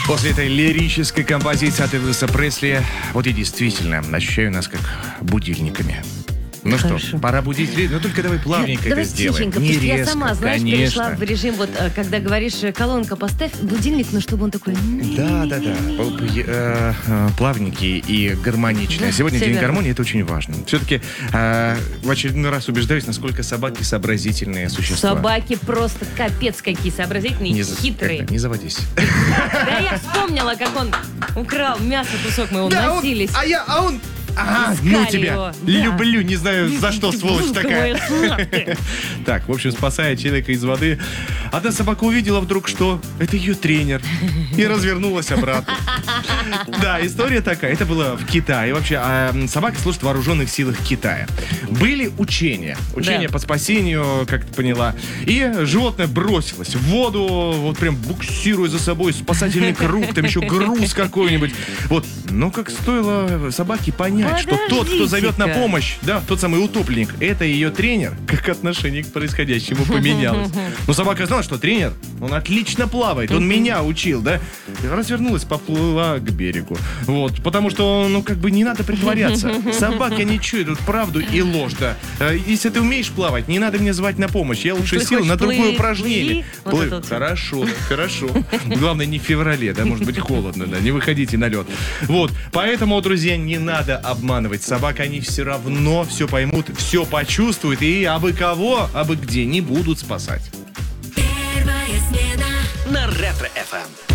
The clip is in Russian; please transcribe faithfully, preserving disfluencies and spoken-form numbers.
После этой лирической композиции от Элвиса Пресли, вот я действительно ощущаю нас как будильниками. Ну Хорошо. что, пора будить Лиду, но только давай плавненько Давай это сделаем. тихенько, Не потому что я резко, сама, знаешь, конечно. перешла в режим, вот, э, когда говоришь, э, колонка, поставь будильник, но чтобы он такой... Да, да, да. Э, э, Плавненький и гармоничный. Да, Сегодня всё день верно. гармонии, это очень важно. Все-таки э, в очередной раз убеждаюсь, насколько собаки сообразительные существа. Собаки просто капец какие сообразительные, Не, за- хитрые. как-то не заводись. Да я вспомнила, как он украл мясо, кусок мы его Да, он- носились. а я, а он... Ага, Искали ну тебя. его, да. Люблю, не знаю, за что, сволочь Булка такая. моя сладкая. Так, в общем, спасая человека из воды, одна собака увидела вдруг, что это ее тренер, и развернулась обратно. Да, история такая. Это было в Китае. Вообще, а, собаки служат в вооруженных силах Китая. Были учения. Учения Да. по спасению, как ты поняла. И животное бросилось в воду, вот прям буксируя за собой спасательный круг, там еще груз какой-нибудь. Вот. Но как стоило собаке понять, что тот, кто зовет на Подождите-ка. помощь, да, тот самый утопленник, это ее тренер, как отношение к происходящему поменялось. Но собака знала, что тренер, он отлично плавает, он меня учил, да. И развернулась, поплыла к берегу. Вот, потому что, ну, как бы не надо притворяться. Собаки не чуют тут правду и ложь, да. Э, Если ты умеешь плавать, не надо меня звать на помощь. Я лучше Ты сил хочешь на другое плыви, упражнение. вот Плыв. это вот всё. Хорошо, хорошо. Главное, не в феврале, да, может быть холодно, да, не выходите на лед. Вот, поэтому, друзья, не надо обманывать собак, они все равно все поймут, все почувствуют и абы кого, абы где не будут спасать. Первая смена на Ретро-эф эм.